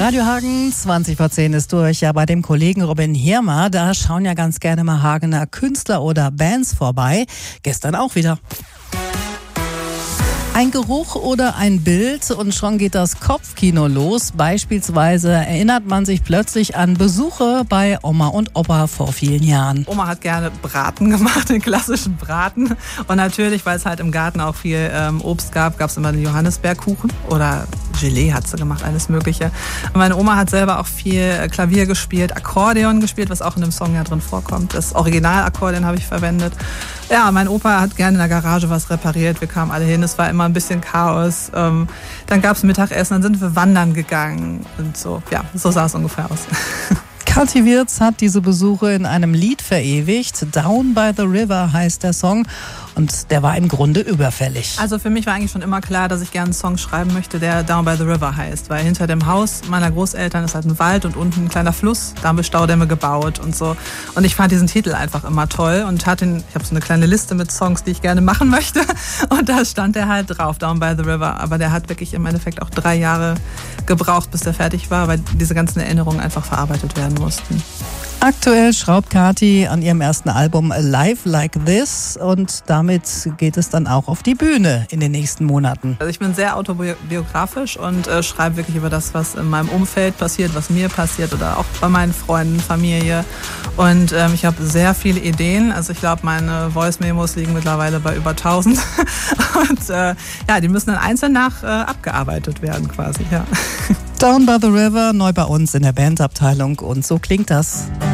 Radio Hagen, 20 vor 10 ist durch. Ja, bei dem Kollegen Robin Hirmer, da schauen ja ganz gerne mal Hagener Künstler oder Bands vorbei. Gestern auch wieder. Ein Geruch oder ein Bild und schon geht das Kopfkino los. Beispielsweise erinnert man sich plötzlich an Besuche bei Oma und Opa vor vielen Jahren. Oma hat gerne Braten gemacht, den klassischen Braten. Und natürlich, weil es halt im Garten auch viel Obst gab, gab es immer den Johannisbeerkuchen oder Gelee hat sie gemacht, alles Mögliche. Und meine Oma hat selber auch viel Klavier gespielt, Akkordeon gespielt, was auch in dem Song ja drin vorkommt. Das Original-Akkordeon habe ich verwendet. Ja, mein Opa hat gerne in der Garage was repariert. Wir kamen alle hin, es war immer ein bisschen Chaos. Dann gab es Mittagessen, dann sind wir wandern gegangen und so. Ja, so sah es ungefähr aus. Kathi Wirz hat diese Besuche in einem Lied verewigt. Down by the River heißt der Song und der war im Grunde überfällig. Also für mich war eigentlich schon immer klar, dass ich gerne einen Song schreiben möchte, der Down by the River heißt. Weil hinter dem Haus meiner Großeltern ist halt ein Wald und unten ein kleiner Fluss. Da haben wir Staudämme gebaut und so. Und ich fand diesen Titel einfach immer toll und ich habe so eine kleine Liste mit Songs, die ich gerne machen möchte. Und da stand der halt drauf, Down by the River. Aber der hat wirklich im Endeffekt auch 3 Jahre gebraucht, bis der fertig war, weil diese ganzen Erinnerungen einfach verarbeitet werden mussten. Aktuell schraubt Kathi an ihrem ersten Album Live Like This und damit geht es dann auch auf die Bühne in den nächsten Monaten. Also ich bin sehr autobiografisch und schreibe wirklich über das, was in meinem Umfeld passiert, was mir passiert oder auch bei meinen Freunden, Familie. Und ich habe sehr viele Ideen. Also ich glaube, meine Voice-Memos liegen mittlerweile bei über 1000. Und die müssen dann einzeln abgearbeitet werden quasi. Ja. Down by the River, neu bei uns in der Bandabteilung und so klingt das.